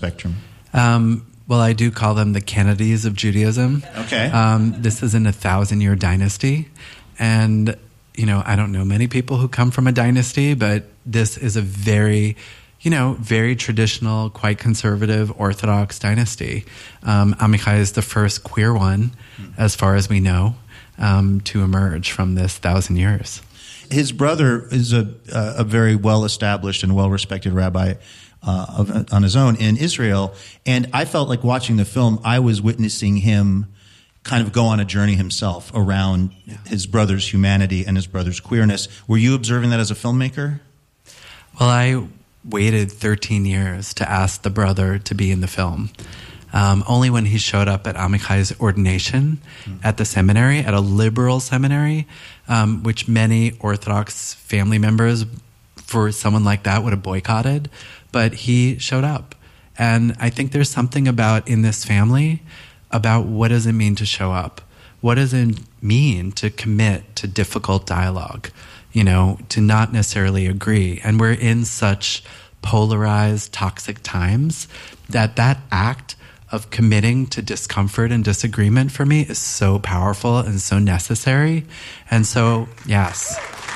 spectrum? Well, I do call them the Kennedys of Judaism. Okay. This is in a 1,000-year dynasty. And, I don't know many people who come from a dynasty, but this is a very, very traditional, quite conservative, Orthodox dynasty. Amichai is the first queer one, as far as we know, to emerge from this 1,000 years. His brother is a very well-established and well-respected rabbi on his own in Israel. And I felt like watching the film, I was witnessing him kind of go on a journey himself around his brother's humanity and his brother's queerness. Were you observing that as a filmmaker? Well, I waited 13 years to ask the brother to be in the film. Only when he showed up at Amichai's ordination at the seminary, at a liberal seminary, which many Orthodox family members, for someone like that, would have boycotted. But he showed up. And I think there's something about in this family about what does it mean to show up? What does it mean to commit to difficult dialogue? To not necessarily agree. And we're in such polarized, toxic times that act of committing to discomfort and disagreement for me is so powerful and so necessary. And so, yes.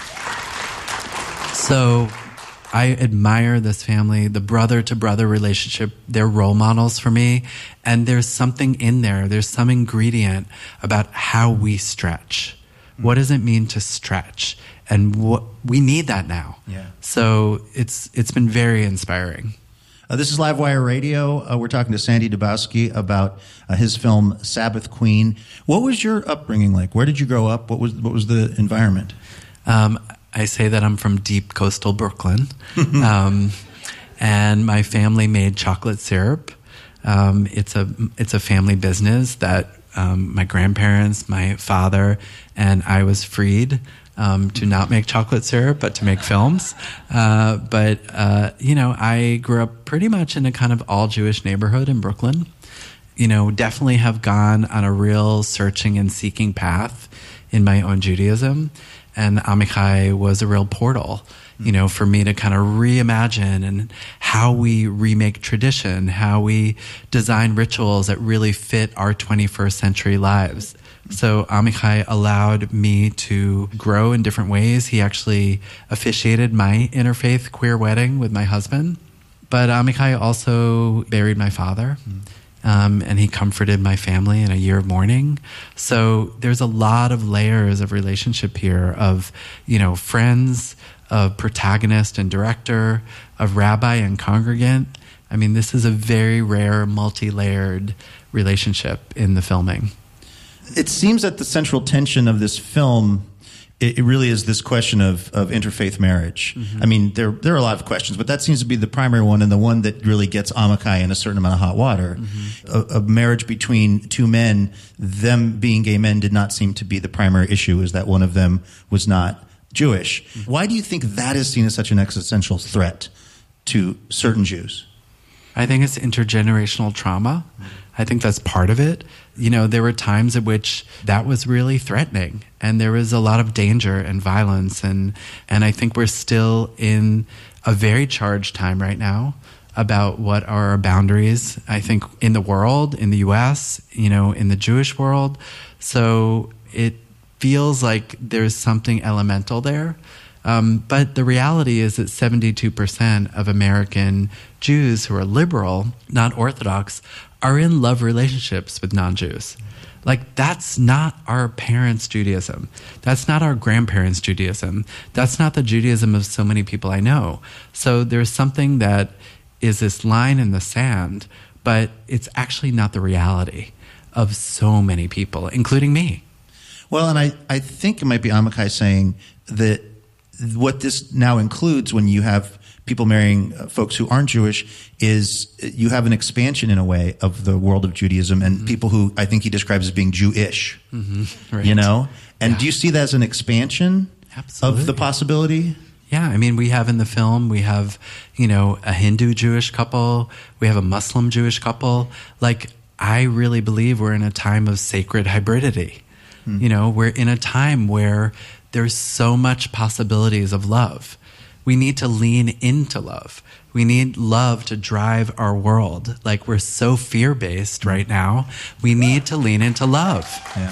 So I admire this family, the brother-to-brother relationship. They're role models for me. And there's something in there. There's some ingredient about how we stretch. What does it mean to stretch? And we need that now. Yeah. So it's been very inspiring. This is Livewire Radio. We're talking to Sandy Dubowski about his film Sabbath Queen. What was your upbringing like? Where did you grow up? What was the environment? I say that I'm from deep coastal Brooklyn, and my family made chocolate syrup. It's a family business that my grandparents, my father, and I was freed to not make chocolate syrup, but to make films. But I grew up pretty much in a kind of all-Jewish neighborhood in Brooklyn. Definitely have gone on a real searching and seeking path in my own Judaism. And Amichai was a real portal, for me to kind of reimagine and how we remake tradition, how we design rituals that really fit our 21st century lives. So Amichai allowed me to grow in different ways. He actually officiated my interfaith queer wedding with my husband. But Amichai also buried my father. And he comforted my family in a year of mourning. So there's a lot of layers of relationship here of, friends, of protagonist and director, of rabbi and congregant. I mean, this is a very rare, multi-layered relationship in the filming. It seems that the central tension of this film, it really is this question of interfaith marriage. Mm-hmm. I mean, there are a lot of questions, but that seems to be the primary one and the one that really gets Amichai in a certain amount of hot water. Mm-hmm. A marriage between two men, them being gay men, did not seem to be the primary issue, is that one of them was not Jewish. Mm-hmm. Why do you think that is seen as such an existential threat to certain Jews? I think it's intergenerational trauma. I think that's part of it. There were times at which that was really threatening, and there was a lot of danger and violence, and I think we're still in a very charged time right now about what are our boundaries, I think, in the world, in the U.S., in the Jewish world. So it feels like there's something elemental there. But the reality is that 72% of American Jews who are liberal, not Orthodox, are in love relationships with non-Jews. Like, that's not our parents' Judaism. That's not our grandparents' Judaism. That's not the Judaism of so many people I know. So there's something that is this line in the sand, but it's actually not the reality of so many people, including me. Well, and I think it might be Amichai saying that what this now includes when you have people marrying folks who aren't Jewish is you have an expansion in a way of the world of Judaism and people who I think he describes as being Jewish, right. And do you see that as an expansion Absolutely. Of the possibility? Yeah, I mean, we have in the film, we have, a Hindu-Jewish couple, we have a Muslim-Jewish couple. Like, I really believe we're in a time of sacred hybridity. We're in a time where there's so much possibilities of love. We need to lean into love. We need love to drive our world. Like, we're so fear-based right now. We need to lean into love. Yeah.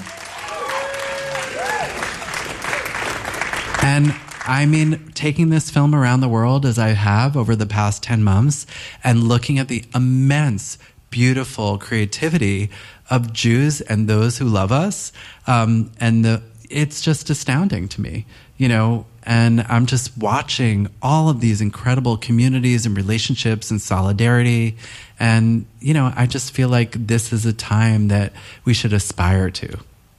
And I mean, taking this film around the world as I have over the past 10 months and looking at the immense, beautiful creativity of Jews and those who love us, it's just astounding to me, you know, and I'm just watching all of these incredible communities and relationships and solidarity. And, you know, I just feel like this is a time that we should aspire to.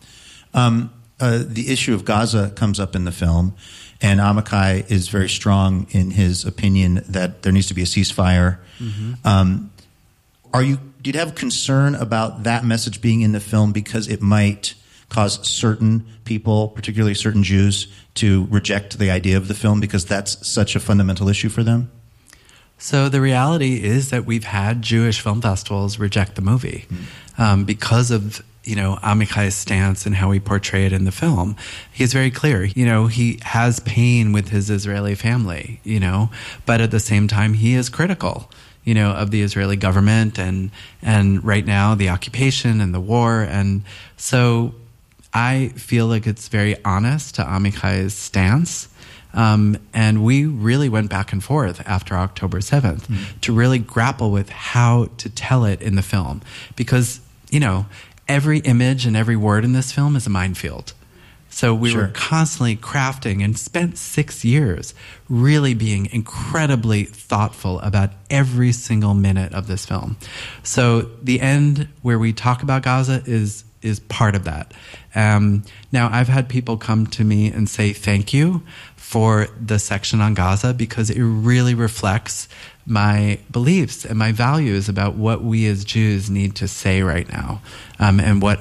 The issue of Gaza comes up in the film, and Amichai is very strong in his opinion that there needs to be a ceasefire. Mm-hmm. Do you have concern about that message being in the film because it might cause certain people, particularly certain Jews, to reject the idea of the film because that's such a fundamental issue for them? So the reality is that we've had Jewish film festivals reject the movie because of, you know, Amichai's stance and how he portrayed in the film. He's very clear. You know, he has pain with his Israeli family, you know, but at the same time, he is critical, you know, of the Israeli government and right now the occupation and the war. And so I feel like it's very honest to Amichai's stance. And we really went back and forth after October 7th to really grapple with how to tell it in the film. Because, you know, every image and every word in this film is a minefield. So we were constantly crafting and spent 6 years really being incredibly thoughtful about every single minute of this film. So the end where we talk about Gaza is part of that. Now, I've had people come to me and say thank you for the section on Gaza because it really reflects my beliefs and my values about what we as Jews need to say right now, and what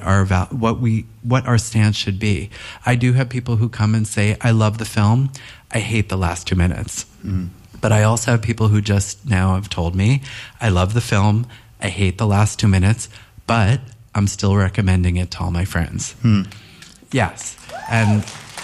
our stance should be. I do have people who come and say, I love the film, I hate the last 2 minutes. But I also have people who just now have told me, I love the film, I hate the last 2 minutes, but I'm still recommending it to all my friends. Yes. And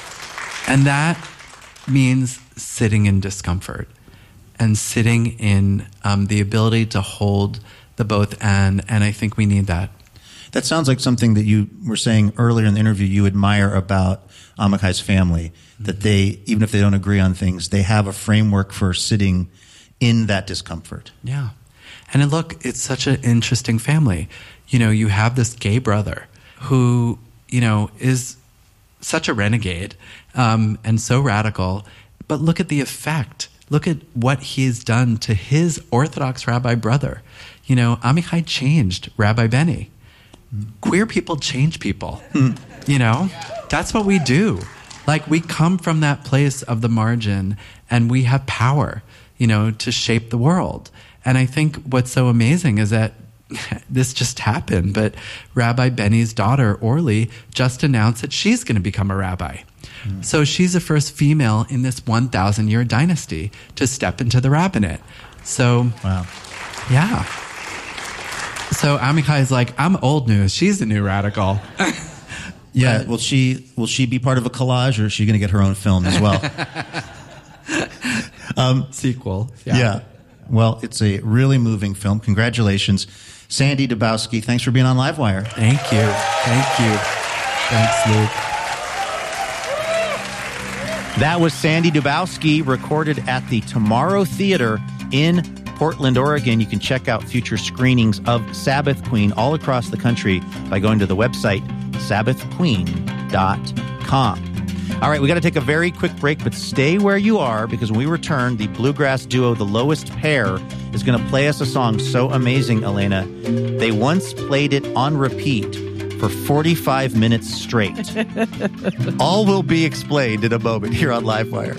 that means sitting in discomfort and sitting in the ability to hold the both and I think we need that. That sounds like something that you were saying earlier in the interview you admire about Amichai's family, that they, even if they don't agree on things, they have a framework for sitting in that discomfort. Yeah. And look, it's such an interesting family. You know, you have this gay brother who, you know, is such a renegade and so radical, but look at the effect. Look at what he's done to his Orthodox rabbi brother. You know, Amichai changed Rabbi Benny. Queer people change people. You know, that's what we do. Like, we come from that place of the margin and we have power, you know, to shape the world. And I think what's so amazing is that this just happened, but Rabbi Benny's daughter, Orly, just announced that she's going to become a rabbi. So she's the first female in this 1,000-year dynasty to step into the rabbinate. So, wow. Yeah. So Amichai is like, I'm old news. She's the new radical. Yeah. Will she be part of a collage, or is she going to get her own film as well? Sequel. Yeah. Well, it's a really moving film. Congratulations. Sandy Dubowski, thanks for being on Livewire. Thank you. Thank you. Thanks, Luke. That was Sandy Dubowski, recorded at the Tomorrow Theater in Portland, Oregon. You can check out future screenings of Sabbath Queen all across the country by going to the website sabbathqueen.com. All right, we got to take a very quick break, but stay where you are, because when we return, the bluegrass duo The Lowest Pair is going to play us a song so amazing, Elena. They once played it on repeat for 45 minutes straight. All will be explained in a moment here on Livewire.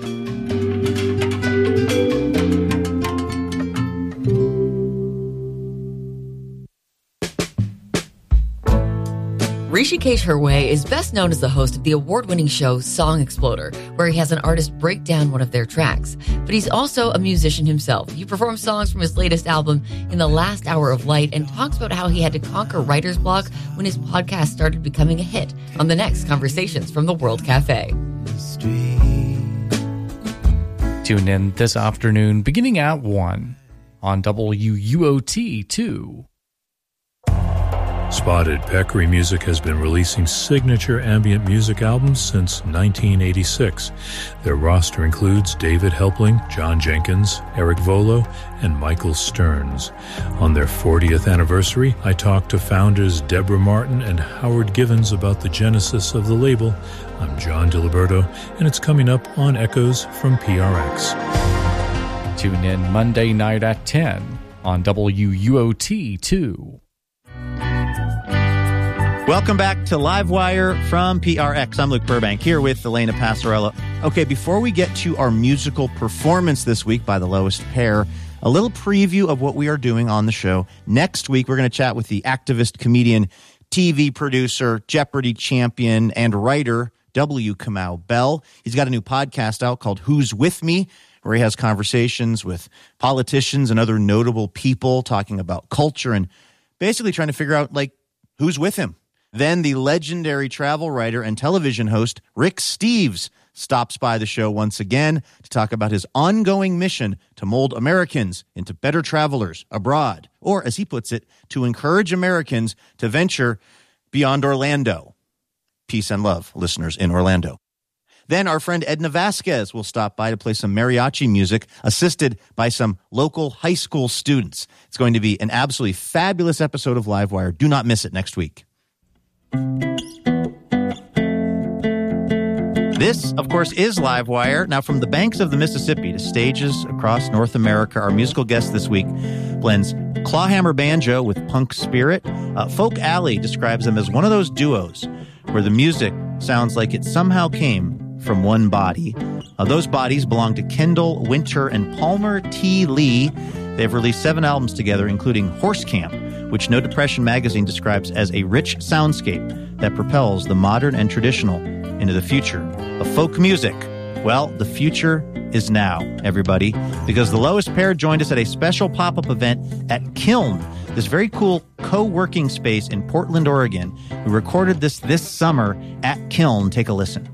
Hrishikesh Hirway is best known as the host of the award-winning show Song Exploder, where he has an artist break down one of their tracks. But he's also a musician himself. He performs songs from his latest album, In the Last Hour of Light, and talks about how he had to conquer writer's block when his podcast started becoming a hit on the next Conversations from the World Cafe. Tune in this afternoon beginning at 1 on WUOT 2. Spotted Peccary Music has been releasing signature ambient music albums since 1986. Their roster includes David Helpling, John Jenkins, Eric Volo, and Michael Stearns. On their 40th anniversary, I talked to founders Deborah Martin and Howard Givens about the genesis of the label. I'm John DiLiberto, and it's coming up on Echoes from PRX. Tune in Monday night at 10 on WUOT 2. Welcome back to Livewire from PRX. I'm Luke Burbank here with Elena Passarello. Okay, before we get to our musical performance this week by The Lowest Pair, a little preview of what we are doing on the show. Next week, we're going to chat with the activist, comedian, TV producer, Jeopardy champion, and writer, W. Kamau Bell. He's got a new podcast out called Who's With Me, where he has conversations with politicians and other notable people talking about culture and basically trying to figure out, like, who's with him. Then the legendary travel writer and television host Rick Steves stops by the show once again to talk about his ongoing mission to mold Americans into better travelers abroad, or as he puts it, to encourage Americans to venture beyond Orlando. Peace and love, listeners in Orlando. Then our friend Edna Vasquez will stop by to play some mariachi music, assisted by some local high school students. It's going to be an absolutely fabulous episode of Livewire. Do not miss it next week. This, of course, is Livewire. Now, from the banks of the Mississippi to stages across North America, our musical guest this week blends clawhammer banjo with punk spirit. Folk Alley describes them as one of those duos where the music sounds like it somehow came from one body. Those bodies belong to Kendall Winter and Palmer T. Lee. They've released 7 albums together, including Horse Camp, which No Depression magazine describes as a rich soundscape that propels the modern and traditional into the future of folk music. Well, the future is now, everybody, because The Lowest Pair joined us at a special pop-up event at Kiln, this very cool co-working space in Portland, Oregon. We recorded this summer at Kiln. Take a listen.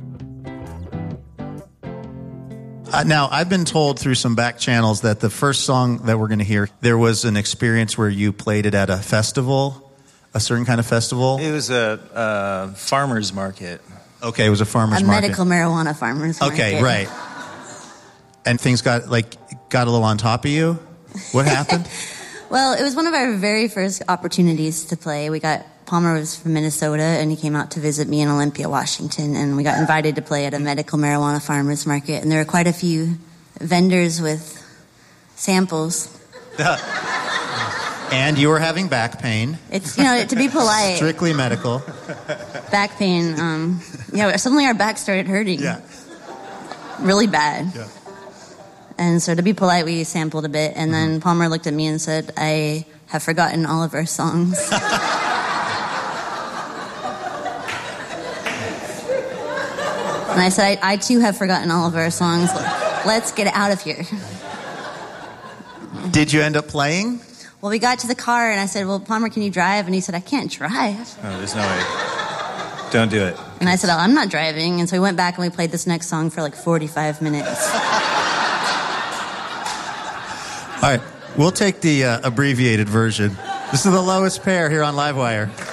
Now, I've been told through some back channels that the first song that we're going to hear, there was an experience where you played it at a festival, a certain kind of festival. It was a farmer's market. Okay, it was a farmer's market. A medical marijuana farmer's market. Okay, right. And things got a little on top of you? What happened? Well, it was one of our very first opportunities to play. Palmer was from Minnesota, and he came out to visit me in Olympia, Washington, and we got invited to play at a medical marijuana farmer's market, and there were quite a few vendors with samples. And you were having back pain. It's, to be polite. Strictly medical. Back pain. Suddenly our back started hurting. Yeah. Really bad. Yeah. And so to be polite, we sampled a bit, and then Palmer looked at me and said, I have forgotten all of our songs. And I said, I too have forgotten all of our songs. Let's get out of here. Did you end up playing? Well, we got to the car, and I said, well, Palmer, can you drive? And he said, I can't drive. Oh, there's no way. Don't do it. And I said, I'm not driving. And so we went back and we played this next song for 45 minutes. All right, we'll take the abbreviated version. This is The Lowest Pair here on Livewire.